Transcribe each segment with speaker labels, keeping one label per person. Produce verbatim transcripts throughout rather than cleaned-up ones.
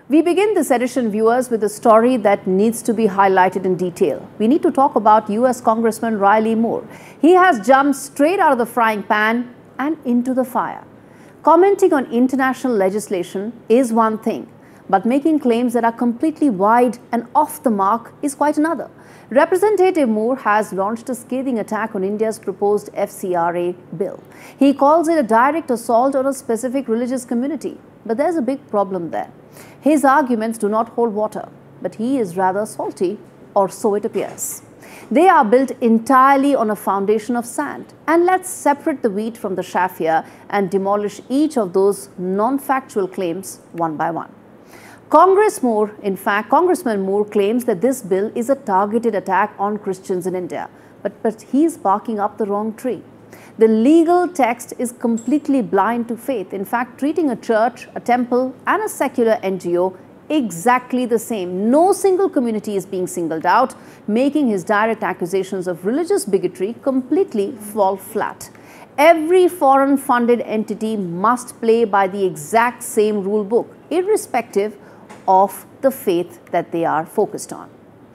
Speaker 1: We begin this edition, viewers, with a story that needs to be highlighted in detail. We need to talk about U S Congressman Riley Moore. He has jumped straight out of the frying pan and into the fire. Commenting on international legislation is one thing, but making claims that are completely wide and off the mark is quite another. Representative Moore has launched a scathing attack on India's proposed F C R A bill. He calls it a direct assault on a specific religious community. But there's a big problem there. His arguments do not hold water, but he is rather salty, or so it appears. They are built entirely on a foundation of sand. And let's separate the wheat from the chaff here and demolish each of those non-factual claims one by one. Congress Moore, in fact, Congressman Moore claims that this bill is a targeted attack on Christians in India. But, but he's barking up the wrong tree. The legal text is completely blind to faith, in fact, treating a church, a temple and a secular N G O exactly the same. No single community is being singled out, making his direct accusations of religious bigotry completely fall flat. Every foreign-funded entity must play by the exact same rule book, irrespective of the faith that they are focused on.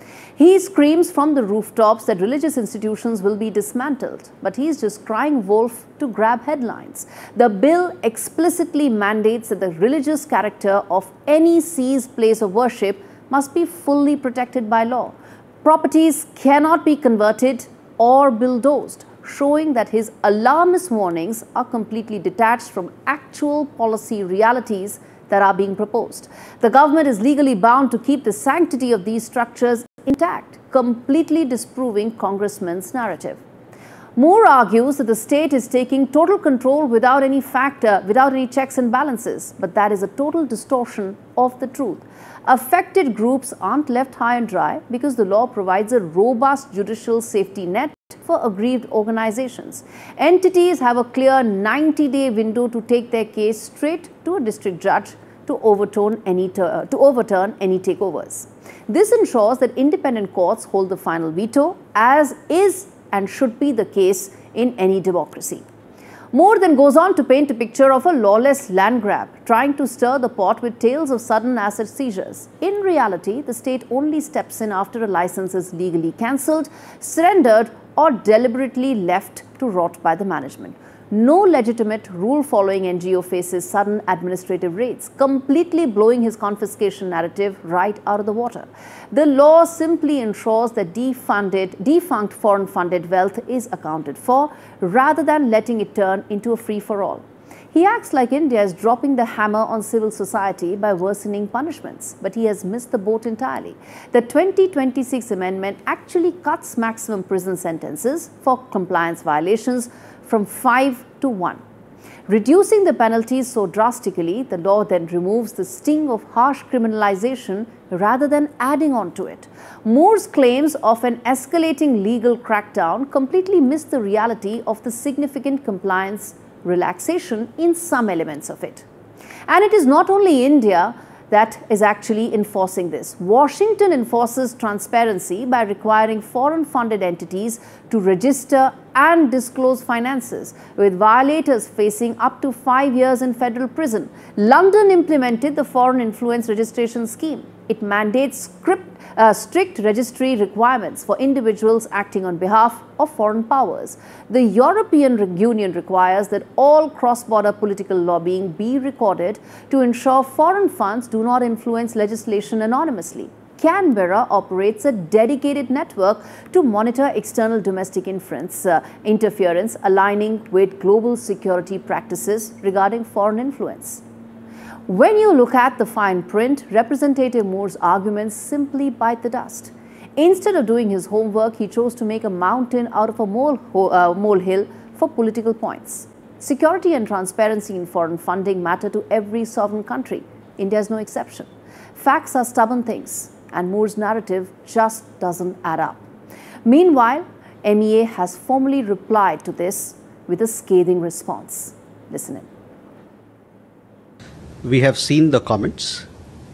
Speaker 1: He screams from the rooftops that religious institutions will be dismantled, but he is just crying wolf to grab headlines. The bill explicitly mandates that the religious character of any seized place of worship must be fully protected by law. Properties cannot be converted or bulldozed, showing that his alarmist warnings are completely detached from actual policy realities that are being proposed. The government is legally bound to keep the sanctity of these structures intact, completely disproving Congressman's narrative. Moore argues that the state is taking total control without any factor, without any checks and balances, but that is a total distortion of the truth. Affected groups aren't left high and dry because the law provides a robust judicial safety net for aggrieved organizations. Entities have a clear ninety-day window to take their case straight to a district judge to overturn any, to overturn any takeovers. This ensures that independent courts hold the final veto, as is and should be the case in any democracy. Moore then goes on to paint a picture of a lawless land grab, trying to stir the pot with tales of sudden asset seizures. In reality, the state only steps in after a license is legally cancelled, surrendered, or deliberately left to rot by the management. No legitimate rule-following N G O faces sudden administrative raids, completely blowing his confiscation narrative right out of the water. The law simply ensures that defunded, defunct foreign-funded wealth is accounted for, rather than letting it turn into a free-for-all. He acts like India is dropping the hammer on civil society by worsening punishments, but he has missed the boat entirely. The twenty twenty-six amendment actually cuts maximum prison sentences for compliance violations from five to one. Reducing the penalties so drastically, the law then removes the sting of harsh criminalization rather than adding on to it. Moore's claims of an escalating legal crackdown completely miss the reality of the significant compliance relaxation in some elements of it. And it is not only India that is actually enforcing this. Washington enforces transparency by requiring foreign-funded entities to register and disclose finances, with violators facing up to five years in federal prison. London implemented the Foreign Influence Registration Scheme. It mandates script, uh, strict registry requirements for individuals acting on behalf of foreign powers. The European Union requires that all cross-border political lobbying be recorded to ensure foreign funds do not influence legislation anonymously. Canberra operates a dedicated network to monitor external domestic inference, uh, interference, aligning with global security practices regarding foreign influence. When you look at the fine print, Representative Moore's arguments simply bite the dust. Instead of doing his homework, he chose to make a mountain out of a mole, uh, molehill for political points. Security and transparency in foreign funding matter to every sovereign country. India is no exception. Facts are stubborn things, and Moore's narrative just doesn't add up. Meanwhile, M E A has formally replied to this with a scathing response. Listen in.
Speaker 2: We have seen the comments.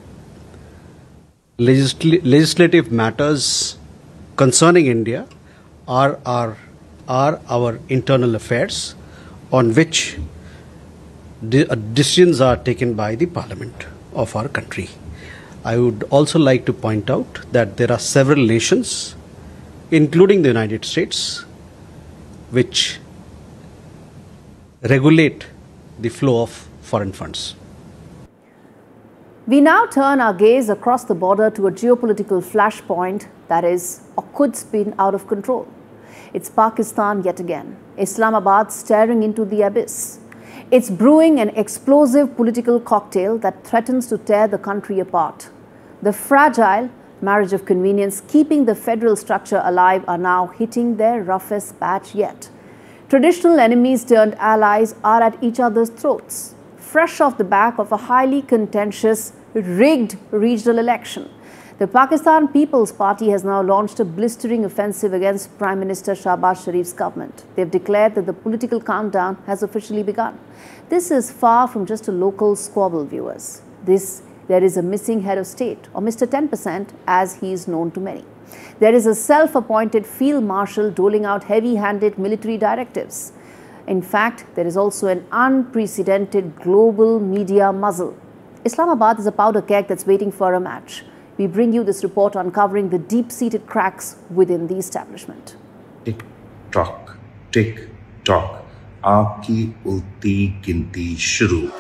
Speaker 2: Legisl- legislative matters concerning India are our, are our internal affairs on which de- decisions are taken by the Parliament of our country. I would also like to point out that there are several nations, including the United States, which regulate the flow of foreign funds.
Speaker 1: We now turn our gaze across the border to a geopolitical flashpoint that is or could spin out of control. It's Pakistan yet again, Islamabad staring into the abyss. It's brewing an explosive political cocktail that threatens to tear the country apart. The fragile marriage of convenience keeping the federal structure alive are now hitting their roughest patch yet. Traditional enemies turned allies are at each other's throats, fresh off the back of a highly contentious, rigged regional election. The Pakistan People's Party has now launched a blistering offensive against Prime Minister Shahbaz Sharif's government. They've declared that the political countdown has officially begun. This is far from just a local squabble, viewers. This, there is a missing head of state, or Mister ten percent, as he is known to many. There is a self-appointed field marshal doling out heavy-handed military directives. In fact, there is also an unprecedented global media muzzle. Islamabad is a powder keg that's waiting for a match. We bring you this report uncovering the deep-seated cracks within the establishment.
Speaker 3: Tick tock, tick tock. Aapki ulti ginti shuru.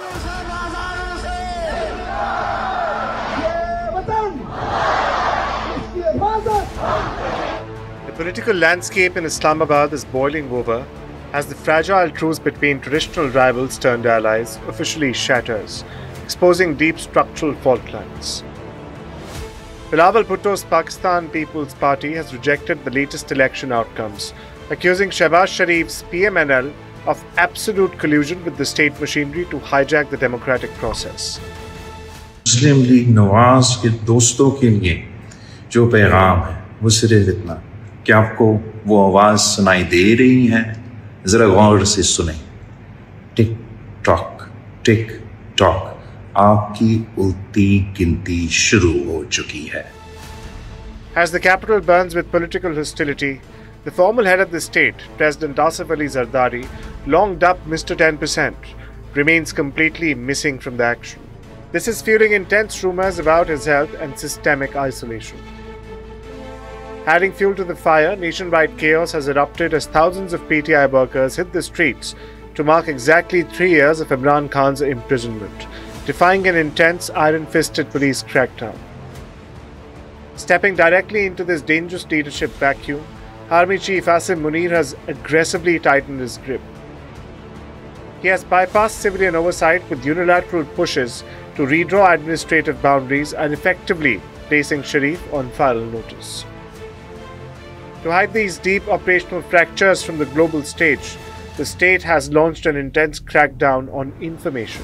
Speaker 4: The political landscape in Islamabad is boiling over as the fragile truce between traditional rivals turned allies officially shatters, exposing deep structural fault lines. Bilawal Bhutto's Pakistan People's Party has rejected the latest election outcomes, accusing Shehbaz Sharif's P M N L of absolute collusion with the state machinery to hijack the democratic process.
Speaker 3: Muslim League Nawaz के दोस्तों के लिए जो पैगाम है वो सिर्फ इतना कि आपको वो आवाज सुनाई दे रही है, जरा गौर से सुने. Tick tock, tick tock. आपकी उल्टी गिनती शुरू हो चुकी है.
Speaker 4: As the capital burns with political hostility, the formal head of the state, President Asif Ali Zardari, long dubbed Mister ten percent, remains completely missing from the action. This is fueling intense rumors about his health and systemic isolation. Adding fuel to the fire, nationwide chaos has erupted as thousands of P T I workers hit the streets to mark exactly three years of Imran Khan's imprisonment, defying an intense, iron-fisted police crackdown. Stepping directly into this dangerous leadership vacuum, Army Chief Asim Munir has aggressively tightened his grip. He has bypassed civilian oversight with unilateral pushes to redraw administrative boundaries and effectively placing Sharif on final notice. To hide these deep operational fractures from the global stage, the state has launched an intense crackdown on information.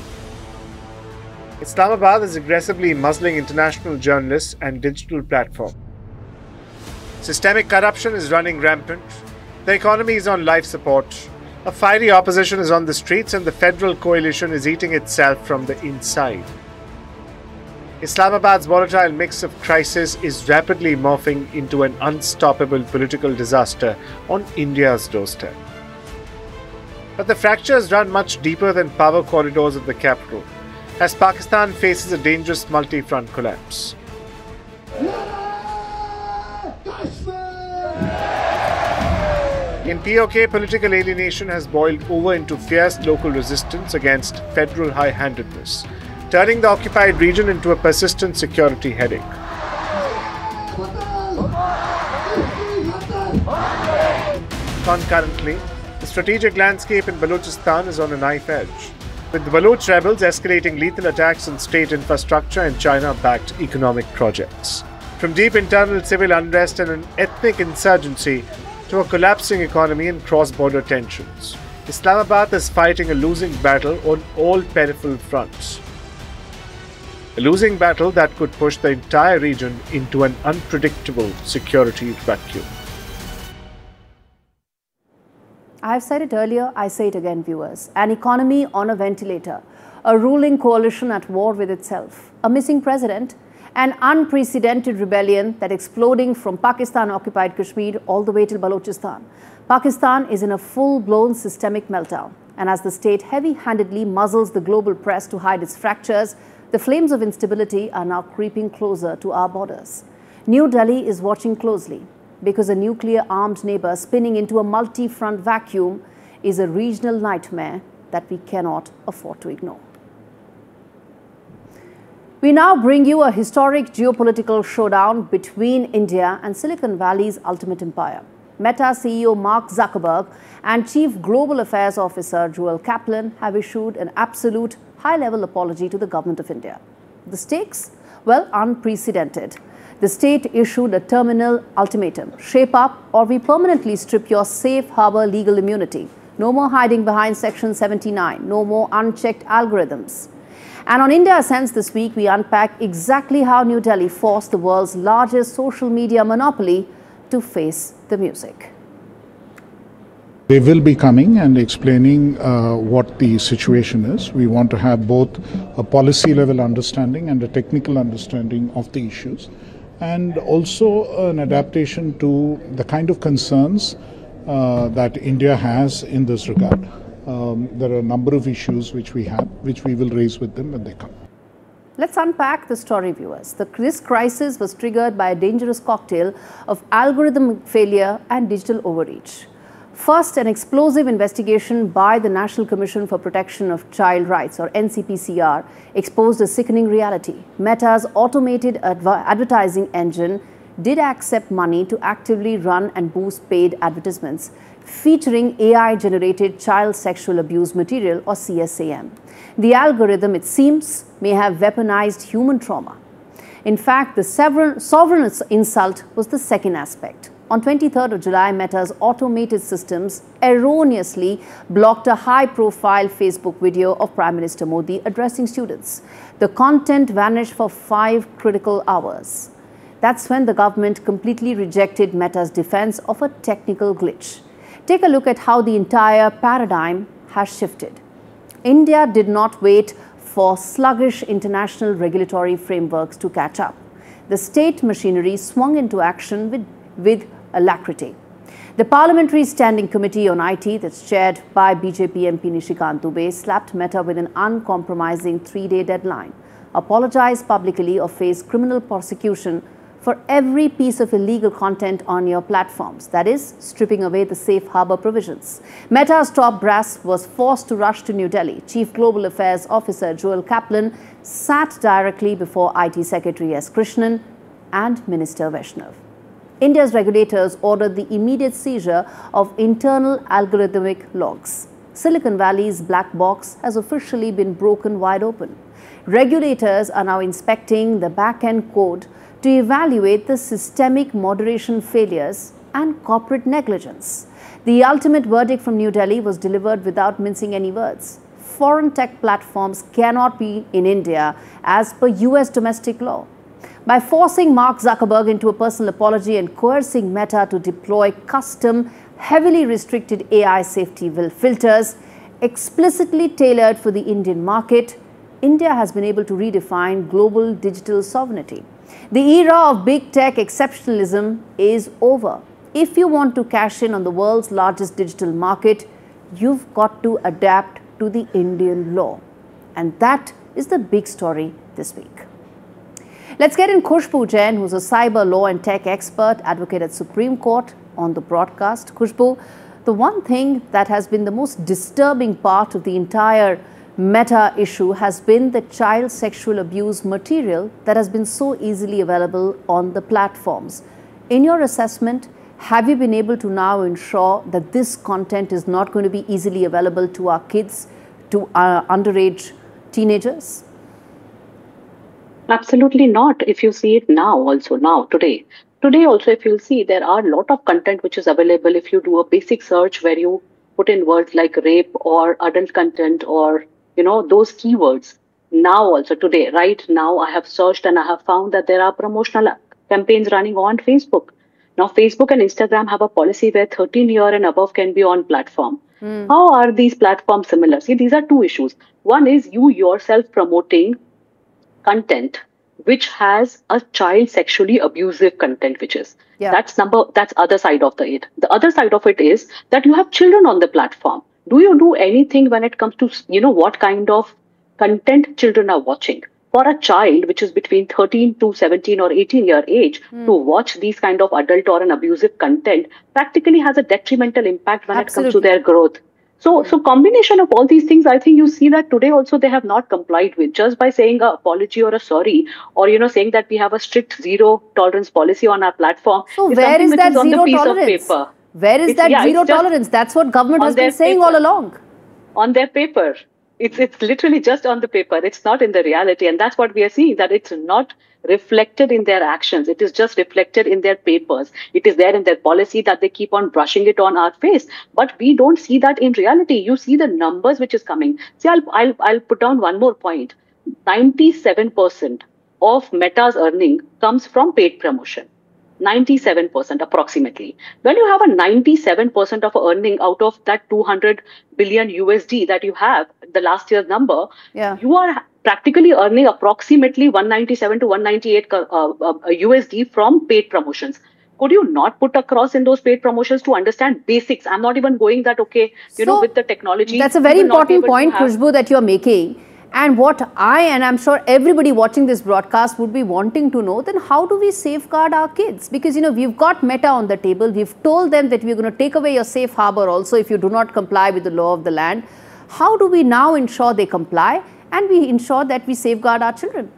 Speaker 4: Islamabad is aggressively muzzling international journalists and digital platforms. Systemic corruption is running rampant. The economy is on life support. A fiery opposition is on the streets, and the federal coalition is eating itself from the inside. Islamabad's volatile mix of crisis is rapidly morphing into an unstoppable political disaster on India's doorstep. But the fractures run much deeper than power corridors of the capital, as Pakistan faces a dangerous multi-front collapse. In P O K, political alienation has boiled over into fierce local resistance against federal high-handedness, turning the occupied region into a persistent security headache. Concurrently, the strategic landscape in Balochistan is on a knife edge, with the Baloch rebels escalating lethal attacks on state infrastructure and China-backed economic projects. From deep internal civil unrest and an ethnic insurgency to a collapsing economy and cross-border tensions, Islamabad is fighting a losing battle on all peripheral fronts. A losing battle that could push the entire region into an unpredictable security vacuum.
Speaker 1: I've said it earlier, I say it again, viewers. An economy on a ventilator, a ruling coalition at war with itself, a missing president, an unprecedented rebellion that exploding from Pakistan-occupied Kashmir all the way till Balochistan. Pakistan is in a full-blown systemic meltdown. And as the state heavy-handedly muzzles the global press to hide its fractures, The flames of instability are now creeping closer to our borders. New Delhi is watching closely because a nuclear-armed neighbor spinning into a multi-front vacuum is a regional nightmare that we cannot afford to ignore. We now bring you a historic geopolitical showdown between India and Silicon Valley's ultimate empire. Meta C E O Mark Zuckerberg and Chief Global Affairs Officer Joel Kaplan have issued an absolute high-level apology to the government of India. The stakes? Well, unprecedented. The state issued a terminal ultimatum: shape up or we permanently strip your safe harbor legal immunity. No more hiding behind Section seventy-nine. No more unchecked algorithms. And on India Ascends this week, we unpack exactly how New Delhi forced the world's largest social media monopoly to face the music.
Speaker 5: They will be coming and explaining uh, what the situation is. We want to have both a policy level understanding and a technical understanding of the issues, and also an adaptation to the kind of concerns uh, that India has in this regard. Um, there are a number of issues which we have, which we will raise with them when they come.
Speaker 1: Let's unpack the story, viewers. The, this crisis was triggered by a dangerous cocktail of algorithm failure and digital overreach. First, an explosive investigation by the National Commission for Protection of Child Rights, or N C P C R, exposed a sickening reality. Meta's automated adver advertising engine did accept money to actively run and boost paid advertisements featuring A I-generated child sexual abuse material, or C S A M. The algorithm, it seems, may have weaponized human trauma. In fact, the sovereign insult was the second aspect. On twenty-third of July, Meta's automated systems erroneously blocked a high-profile Facebook video of Prime Minister Modi addressing students. The content vanished for five critical hours. That's when the government completely rejected Meta's defense of a technical glitch. Take a look at how the entire paradigm has shifted. India did not wait for sluggish international regulatory frameworks to catch up. The state machinery swung into action with, with alacrity. The Parliamentary Standing Committee on I T, that's chaired by B J P M P Nishikant Dubey, slapped Meta with an uncompromising three-day deadline. Apologize publicly or face criminal prosecution for every piece of illegal content on your platforms, that is, stripping away the safe harbor provisions. Meta's top brass was forced to rush to New Delhi. Chief Global Affairs Officer Joel Kaplan sat directly before I T Secretary S. Krishnan and Minister Vaishnav. India's regulators ordered the immediate seizure of internal algorithmic logs. Silicon Valley's black box has officially been broken wide open. Regulators are now inspecting the back-end code to evaluate the systemic moderation failures and corporate negligence. The ultimate verdict from New Delhi was delivered without mincing any words. Foreign tech platforms cannot be in India as per U S domestic law. By forcing Mark Zuckerberg into a personal apology and coercing Meta to deploy custom, heavily restricted A I safety filters explicitly tailored for the Indian market, India has been able to redefine global digital sovereignty. The era of big tech exceptionalism is over. If you want to cash in on the world's largest digital market, you've got to adapt to the Indian law. And that is the big story this week. Let's get in Khushbu Jain, who's a cyber law and tech expert, advocate at Supreme Court, on the broadcast. Khushbu, the one thing that has been the most disturbing part of the entire Meta issue has been the child sexual abuse material that has been so easily available on the platforms. In your assessment, have you been able to now ensure that this content is not going to be easily available to our kids, to our underage teenagers?
Speaker 6: Absolutely not. If you see it now, also now, today. Today also, if you'll see, there are a lot of content which is available if you do a basic search where you put in words like rape or adult content or you know, those keywords. Now also today, right now, I have searched and I have found that there are promotional campaigns running on Facebook. Now, Facebook and Instagram have a policy where thirteen year and above can be on platform. Mm. How are these platforms similar? See, these are two issues. One is you yourself promoting content which has a child sexually abusive content, which is, yeah. that's number, that's other side of the it. The other side of it is that you have children on the platform. Do you do anything when it comes to, you know, what kind of content children are watching? for a child which is between thirteen to seventeen or eighteen year age mm. to watch these kind of adult or an abusive content practically has a detrimental impact when Absolutely. It comes to their growth. So, so combination of all these things, I think you see that today also they have not complied with just by saying a apology or a sorry, or, you know, saying that we have a strict zero tolerance policy on our platform.
Speaker 1: So where is that zero tolerance? Where is that zero tolerance? That's what government has been saying all along.
Speaker 6: On their paper. It's, it's literally just on the paper. It's not in the reality. And that's what we are seeing, that it's not reflected in their actions. It is just reflected in their papers. It is there in their policy that they keep on brushing it on our face. But we don't see that in reality. You see the numbers which is coming. See, I'll, I'll, I'll put down one more point. ninety-seven percent of Meta's earning comes from paid promotion. ninety-seven percent approximately. When you have a ninety-seven percent of earning out of that two hundred billion U S D that you have, the last year's number, yeah. you are practically earning approximately one ninety-seven to one ninety-eight uh, uh, U S D from paid promotions. Could you not put across in those paid promotions to understand basics? I'm not even going that, okay, you so, know, with the technology.
Speaker 1: That's a very important point, Khushbu, that you're making. And what I, and I'm sure everybody watching this broadcast would be wanting to know, then how do we safeguard our kids? Because, you know, we've got Meta on the table. We've told them that we're going to take away your safe harbor also if you do not comply with the law of the land. How do we now ensure they comply and we ensure that we safeguard our children?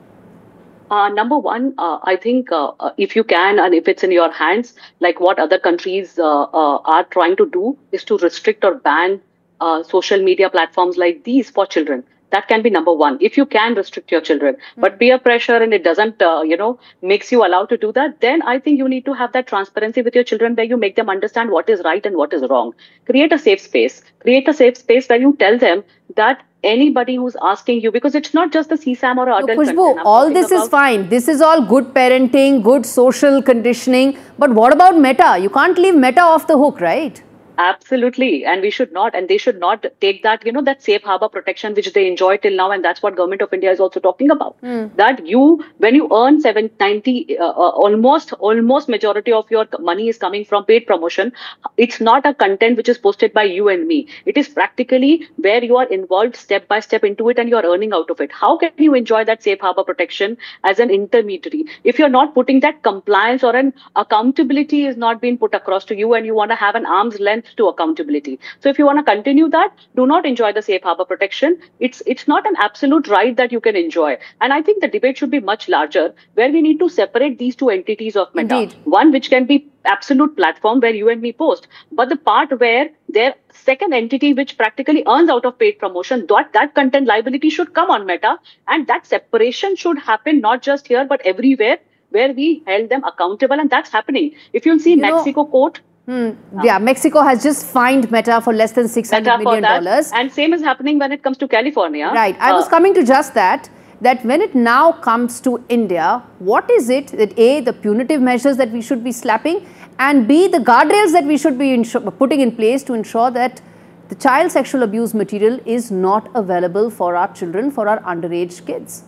Speaker 6: Uh, number one, uh, I think uh, if you can, and if it's in your hands, like what other countries uh, uh, are trying to do, is to restrict or ban uh, social media platforms like these for children. That can be number one. If you can restrict your children, mm-hmm. but peer pressure and it doesn't, uh, you know, makes you allowed to do that, then I think you need to have that transparency with your children where you make them understand what is right and what is wrong. Create a safe space. Create a safe space where you tell them that anybody who's asking you, because it's not just the C SAM or adult
Speaker 1: content. Khushbu, all this is fine. This is all good parenting, good social conditioning. But what about Meta? You can't leave Meta off the hook, right?
Speaker 6: Absolutely. And we should not, and they should not take that, you know, that safe harbor protection which they enjoy till now. And that's what Government of India is also talking about. Mm. That you, when you earn seven ninety, uh, uh, almost, almost majority of your money is coming from paid promotion. It's not a content which is posted by you and me. It is practically where you are involved step by step into it and you are earning out of it. How can you enjoy that safe harbor protection as an intermediary? If you're not putting that compliance or an accountability is not being put across to you and you want to have an arm's length to accountability. So if you want to continue that, do not enjoy the safe harbor protection. It's it's not an absolute right that you can enjoy. And I think the debate should be much larger, where we need to separate these two entities of Meta. Indeed. One which can be absolute platform where you and me post, but the part where their second entity which practically earns out of paid promotion, that, that content liability should come on Meta, and that separation should happen not just here but everywhere where we held them accountable, and that's happening. If you'll see you Mexico know, court,
Speaker 1: Hmm. Yeah, Mexico has just fined Meta for less than six hundred million dollars.
Speaker 6: And same is happening when it comes to California.
Speaker 1: Right. I uh, was coming to just that, that when it now comes to India, what is it that A, the punitive measures that we should be slapping, and B, the guardrails that we should be putting in place to ensure that the child sexual abuse material is not available for our children, for our underage kids?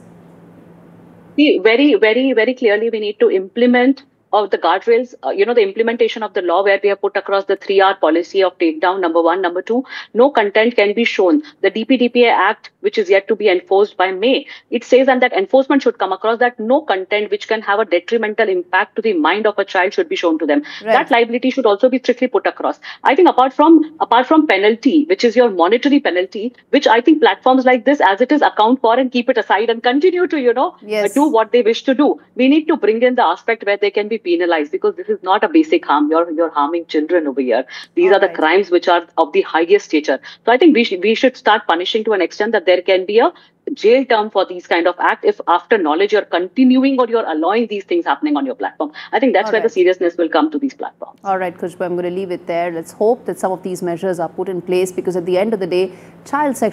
Speaker 6: See, very, very, very clearly we need to implement of the guardrails, uh, you know, the implementation of the law where we have put across the three R policy of takedown, number one. Number two, no content can be shown. The D P D P A Act, which is yet to be enforced by May, it says and that enforcement should come across that no content which can have a detrimental impact to the mind of a child should be shown to them. Right. That liability should also be strictly put across. I think apart from apart from penalty, which is your monetary penalty, which I think platforms like this, as it is, account for and keep it aside and continue to, you know, yes. do what they wish to do. We need to bring in the aspect where they can be penalized, because this is not a basic harm. You're you're harming children over here. These All are right. the crimes which are of the highest stature. So I think we sh- we should start punishing to an extent that there can be a jail term for these kind of act if after knowledge you're continuing or you're allowing these things happening on your platform. I think that's All where right. the seriousness will come to these platforms.
Speaker 1: All right, Khushbu, I'm going to leave it there. Let's hope that some of these measures are put in place, because at the end of the day, child sexual